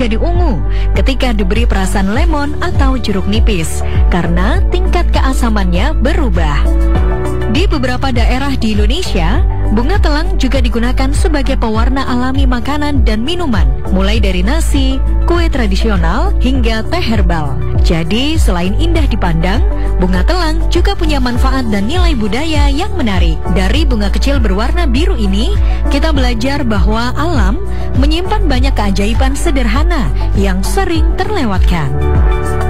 menjadi ungu ketika diberi perasan lemon atau jeruk nipis karena tingkat keasamannya berubah. Di beberapa daerah di Indonesia, bunga telang juga digunakan sebagai pewarna alami makanan dan minuman, mulai dari nasi, kue tradisional, hingga teh herbal. Jadi, selain indah dipandang, bunga telang juga punya manfaat dan nilai budaya yang menarik. Dari bunga kecil berwarna biru ini, kita belajar bahwa alam menyimpan banyak keajaiban sederhana yang sering terlewatkan.